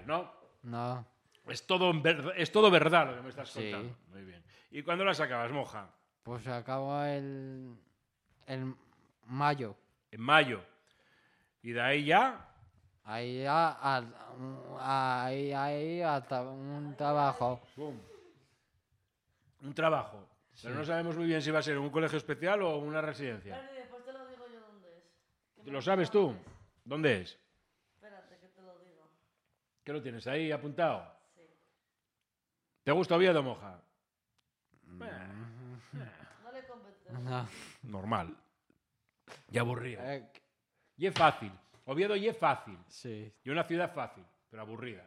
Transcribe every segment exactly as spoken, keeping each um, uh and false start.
¿no? No. Es todo, ver, es todo verdad lo que me estás Sí. contando. Muy bien. ¿Y cuándo la sacabas, Moja? Pues se acaba el, el mayo. En mayo. ¿Y de ahí ya? Ahí, a, a- ahí, ahí hasta un trabajo. ¡Bum! Un trabajo. Pero Sí. no sabemos muy bien si va a ser un colegio especial o una residencia. Bernie, después te lo digo yo dónde es. Que me ¿Lo lo sabes tú? antes. ¿Dónde es? Espérate, que te lo digo. ¿Qué lo tienes ahí apuntado? Sí. ¿Te gusta Oviedo, Moja? Mm, No le convences. No. Normal. Y aburrido. Eh, Y es fácil. Oviedo y es fácil. sí. Y una ciudad fácil, pero aburrida.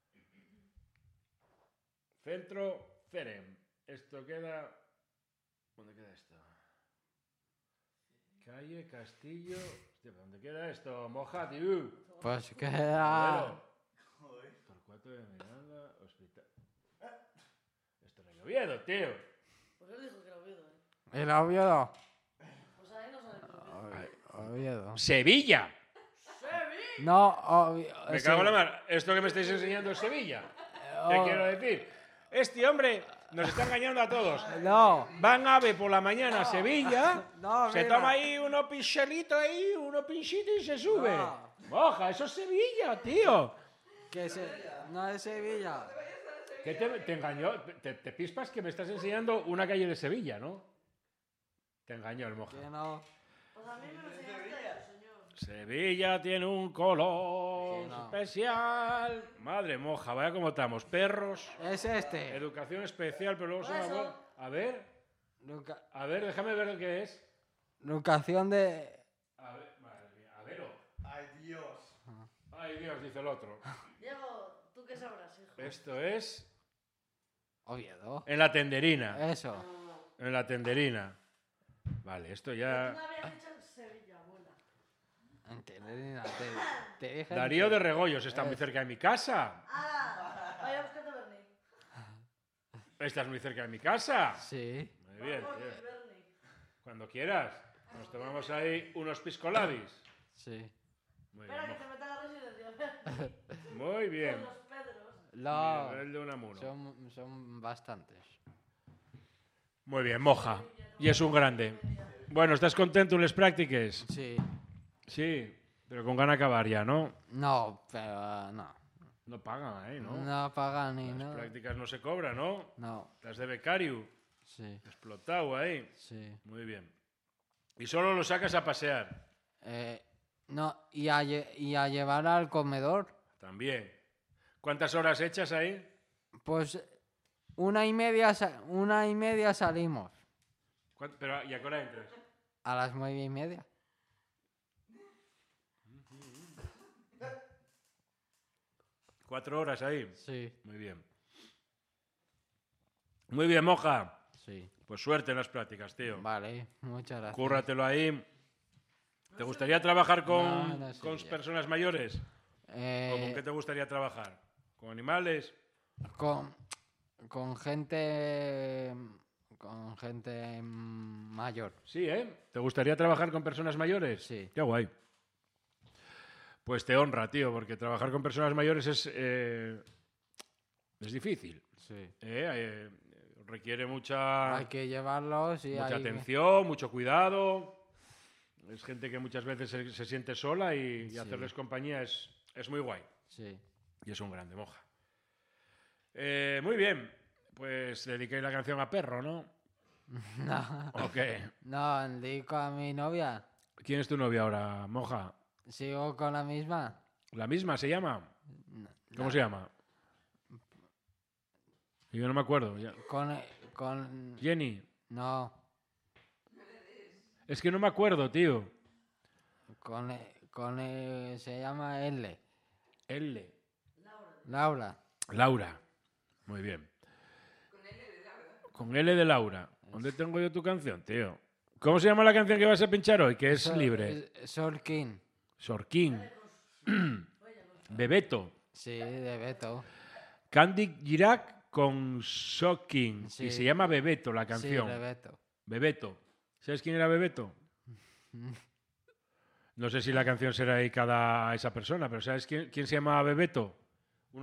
Centro Cerem. Esto queda... ¿Dónde queda esto? Calle Castillo... Hostia, ¿dónde queda esto? Moja, tío. Pues queda... Torcuato de Miranda, Hospital... Esto no es Oviedo, tío. Pues él dijo que era Oviedo, ¿eh? ¿El Oviedo? Pues ahí no sabe que es Oviedo. Ovi- Oviedo. ¡Sevilla! No, Oviedo. Me cago en la mar. Esto que me estáis enseñando es Sevilla. ¿Qué Oh. quiero decir? Este hombre nos está engañando a todos. No. Van ave por la mañana a Sevilla, No, se mira. toma ahí unos pichelitos ahí, unos pinchitos y se sube. No. Moja, eso es Sevilla, tío. Que se... No es Sevilla. ¿Qué te, te engañó? Te, te pispas que me estás enseñando una calle de Sevilla, ¿no? Te engañó el Moja. Que no. Pues a mí me lo enseñaste, señor. Sevilla tiene un color Que no. especial. Madre Moja, vaya como estamos. Perros, Es este. educación especial, pero luego son Eso. abuelos. A ver, Educa- a ver, déjame ver lo que es. Educación de... A ver, madre mía, a ver. Ay, Dios. Ay, Dios, dice el otro. Diego, ¿tú qué sabrás, hijo? Esto es Oviedo. en la tenderina. Eso. No. En la tenderina. Vale, esto Tú ya... me habías dicho en Sevilla, abuela. Entendida, Te, te dije... Darío de Regoyos está muy cerca de mi casa. ¡Hala! Vaya a buscarte a Bernie. Estás muy cerca de mi casa. Sí. Muy bien, Vamos, tío. Bernie. Cuando quieras. Nos tomamos ahí unos piscolabis. Sí. Muy Espera, que bien. te meta a la residencia, Bernie. Muy bien. Con los Pedros. No. Nivel de Unamuno. Son, son bastantes. Muy bien, Moja. Y es un grande. Bueno, ¿estás contento en las prácticas? Sí. Sí, pero con ganas de acabar ya, ¿no? No, pero no. No pagan ahí, ¿no? No pagan ni Las nada. prácticas no se cobran, ¿no? No. Las de becario. Sí. Explotado ahí. Sí. Muy bien. Y solo lo sacas a pasear. Eh, no, y a, lle- y a llevar al comedor, También. ¿Cuántas horas echas ahí? pues una y media, sa- una y media salimos. ¿Cuán- Pero, ¿y a qué hora entras? A las nueve y media. ¿Cuatro horas ahí? Sí. Muy bien. Muy bien, Moja. Sí. Pues suerte en las prácticas, tío. Vale, muchas gracias. Cúrratelo ahí. ¿Te gustaría trabajar con, No, no sé con ya. personas mayores? ¿O Eh, con qué te gustaría trabajar? ¿Con animales? con, con gente con gente mm, mayor. Sí, ¿eh? ¿Te gustaría trabajar con personas mayores? Sí. Qué guay. Pues te honra, tío, porque trabajar con personas mayores es, eh, es difícil. Sí. ¿eh? Eh, requiere mucha, Hay que llevarlos y mucha hay que- atención, mucho cuidado. Es gente que muchas veces se, se siente sola y, y Sí. hacerles compañía es, es muy guay. Sí. Y es un grande, Moja. Eh, muy bien. Pues dediqué la canción a Perro, ¿no? No, ¿O qué? no, dedico a mi novia. ¿Quién es tu novia ahora, Moja? ¿Sigo con la misma? ¿La misma se llama? No, ¿Cómo no. se llama? Yo no me acuerdo. ya. Con, con... Jenny. No, Es que no me acuerdo, tío. con, con eh, se llama L. L. Laura. Laura. Muy bien. Con L de Laura. ¿Dónde tengo yo tu canción, tío? ¿Cómo se llama la canción que vas a pinchar hoy? Que es Sol- libre. eh, Sorkin. Sorkin. Bebeto. Sí, de Beto. Candy Girac con Shocking. Sí. Y se llama Bebeto la Sí, canción. de Beto. Bebeto. ¿Sabes quién era Bebeto? No sé si la canción será dedicada a esa persona, pero ¿sabes quién, quién se llama Bebeto?